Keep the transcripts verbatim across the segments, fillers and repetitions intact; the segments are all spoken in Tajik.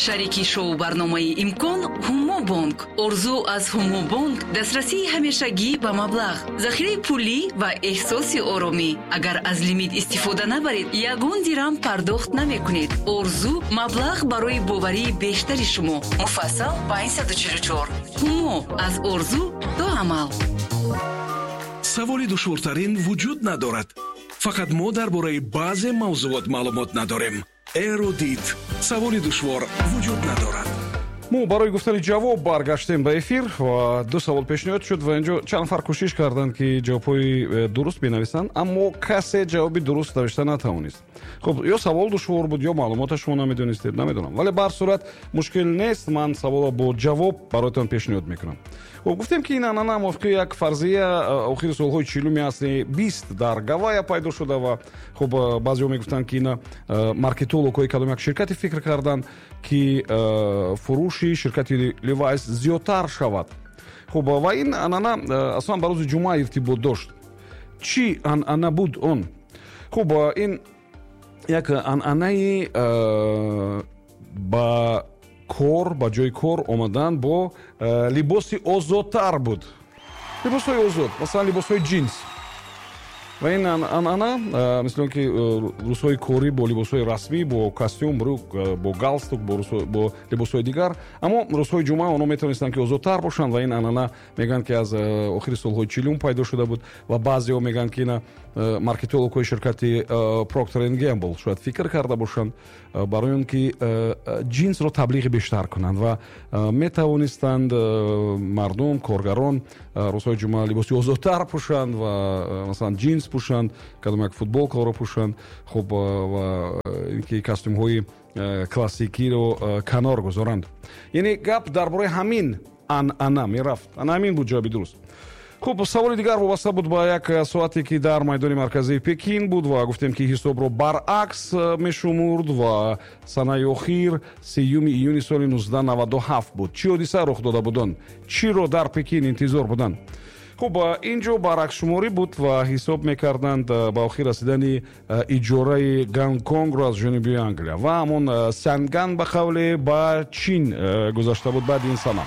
шарики шоу барномаи имкон ҳумо бонк. орзу аз ҳумо бонк дастрасии ҳамешагӣ ба маблағ, захираи пулӣ ва эҳсоси оромӣ. агар аз лимит истифода набаред, ягон дирам пардохт намекунед. орзу маблағ барои боварии бештари шумо. муфассал панҷ сад و чил و чор. ҳумо аз орзу то амал. саволи душвортарин вуҷуд надорад. фақат мо дар бораи баъзе мавзуот маълумот надорем. эрудит. саволи душвор вуҷуд надорад. мо барои гуфтани ҷавоб баргаштем ба эфир ва ду савол пешниҳод шуд ва инҷо чанд нафар кӯшиш карданд ки ҷавобҳои дуруст бинависанд, аммо касе ҷавоби дуруст навишта натавонист. хуб, ё савол душвор буд, ё маълумоташ шумо намедонистед, намедонам, вале ба ҳар сурат мушкил нест. ман савола бо ҷавоб бароятон пешниҳод мекунам. хуб, гуфтем ки ин анъана мувофиқи як фарзия охири солҳои чилуми асри бист дар Гавайя пайдо шуда ва хуб баъзеҳо мегуфтанд ки ина маркетологҳои кадом як ширкати фикр карданд ки фурӯши ширкати Levi's зиёдтар шавад. хуб, ва ин анъана аслан ба рӯзи ҷумъа иртибот дошт. чӣ анъана буд он? хуб, ин як анъанаи ба кор, ба ҷои кор омадан бо либоси озодтар буд. Либосҳои озод, масалан либосҳои ҷинс. ва ин анъана мисли он ки рӯзҳои корӣ бо либосҳои расмӣ, бо костюм, брук, бо галстук, бо либосҳои дигар, аммо рӯзҳои ҷумъа онҳо метавонистанд ки озодтар бошанд ва ин анъана мегӯянд ки аз охири солҳои чилум пайдо шуда буд ва баъзеҳо мегӯянд ки ина маркетологҳои ширкати Procter and Gamble шояд фикр карда бошанд барои он ки ҷинсро таблиғи бештар кунанд ва метавонистанд мардум, коргарон рӯзҳои ҷумъа либоси озодтар пӯшанд ва масалан ҷинс пӯшанд, кадом як футболкаро пӯшанд, хуб, ва инки костюмҳои классикиро канор гузоранд. яъне гап дар бораи ҳамин анъана мерафт. ана ҳамин буд ҷавоби дуруст. хуб, саволи дигар вобаста буд ба як соате ки дар майдони марказии Пекин буд ва гуфтем ки ҳисобро баръакс мешумурд ва санаи охир сеюми июни соли нуздаҳ наваду ҳафт буд. чӣ ҳодиса рух дода буд он? чиро дар Пекин интизор буданд? хуб, инҷо баръаксшуморӣ буд ва ҳисоб мекарданд ба охир расидани иҷораи Гонконгро аз ҷониби Англия ва ҳамон Сянган ба қавле ба Чин гузашта буд баъди ин сана.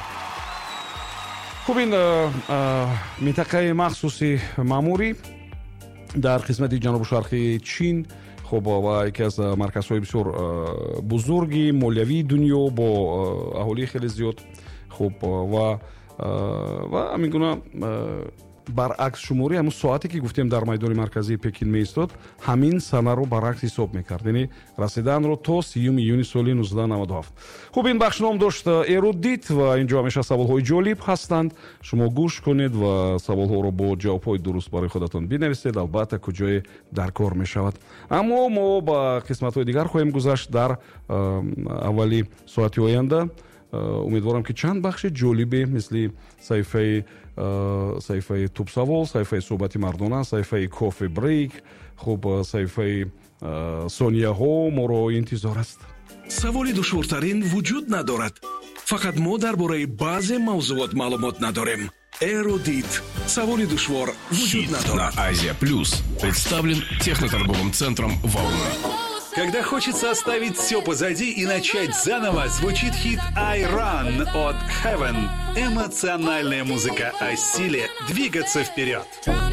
хуб, ин минтақаи махсуси маъмурӣ дар қисмати ҷанубушарқии Чин, хуб, ва яке аз марказҳои бисёр бузурги молиявии дунё бо аҳолии хеле зиёд. хуб, ва ва ҳамин гуна баръакс шуморӣ ҳамун соате ки гуфтем дар майдони марказии Пекин меистод, ҳамин санаро баръакс ҳисоб мекард, яъне расиданро то сеюми июни соли нуздаҳ наваду ҳафт. хуб, ин бахш ном дошт эрудит ва инҷо ҳамеша саволҳои ҷолиб ҳастанд. шумо гӯш кунед ва саволҳоро бо ҷавобҳои дуруст барои худатон бинависед, албатта куҷое дар кор мешавад. аммо мо ба қисматҳои дигар хоҳем гузашт дар аввали соати оянда. умедворам ки чанд бахши ҷолибе мисли саҳифаи саҳифаи тӯбсавол, саҳифаи суҳбати мардона, саҳифаи кофе брейк, хуб, саҳифаи сонияҳо моро интизор аст. саволи душвортарин вуҷуд надорад. фақат мо дар бораи баъзе мавзуот маълумот надорем. эрудит. саволи душвор вуҷуд надорад. На Азия Плюс представлен техноторговым центром «Волна». Когда хочется оставить все позади и начать заново, звучит хит «I Run» от Heaven. Эмоциональная музыка о силе двигаться вперед.